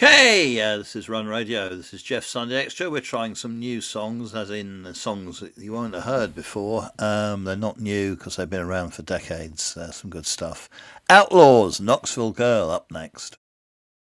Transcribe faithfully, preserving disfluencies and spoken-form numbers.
Okay, uh, this is Run Radio. This is Jeff Sunday Extra. We're trying some new songs, as in songs that you won't have heard before. Um, they're not new because they've been around for decades. Uh, some good stuff. Outlaws, Knoxville Girl, up next.